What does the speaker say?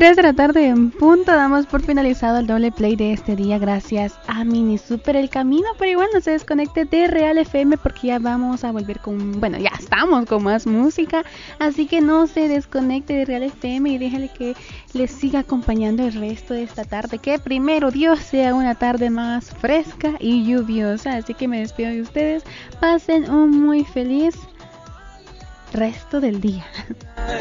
3 de la tarde en punto, damos por finalizado el doble play de este día gracias a Mini Super El Camino, pero igual no se desconecte de Real FM porque ya vamos a volver con, bueno, ya estamos con más música, así que no se desconecte de Real FM y déjale que les siga acompañando el resto de esta tarde, que primero Dios sea una tarde más fresca y lluviosa, así que me despido de ustedes, pasen un muy feliz resto del día.